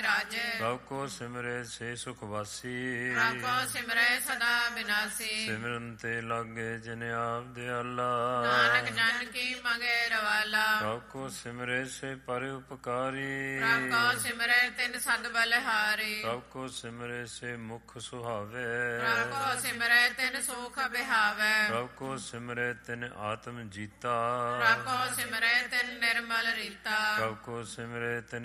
ਰਾਜੇ। ਪ੍ਰਭ ਕੋ ਸਿਮਰੇ ਸੇ ਸੁਖ ਵਾਸੀ। ਪ੍ਰਭ ਕੋ ਸਿਮਰੈ ਸਦਾ ਬਿਨਾਸੀ। ਸਿਮਰਨ ਤੇ ਲਾਗੇ ਜਿਨ ਆਪ ਦਿਆਲਾ। ਨਾਨਕ ਜਨ ਕੀ ਮੰਗੇ ਰਵਾਲਾ। ਪ੍ਰਭ ਕੋ ਸਿਮਰੇ ਸੇ ਪਰ ਉਪਕਾਰੀ। ਪ੍ਰਭ ਕੋ ਸਿਮਰੈ ਤਿਨ ਸਦ ਬਲਿਹਾਰੀ। ਪ੍ਰਭ ਕੋ ਸਿਮਰੇ ਸੇ ਮੁਖ ਸੁਹਾਵੇ। ਪ੍ਰਭ ਕੋ ਸਿਮਰੈ ਤਿਨ ਸੁਖ ਬਿਹਾਵੈ। ਪ੍ਰਭ ਕੋ ਸਿਮਰੇ ਤਿਨ ਆਤਮ ਜੀਤਾ। ਪ੍ਰਭ ਕੋ ਸਿਮਰੈ ਤਿਨ ਨਿਰਮਲ ਰੀਤਾ। ਪ੍ਰਭ ਕੋ ਸਿਮਰੇ ਤਿਨ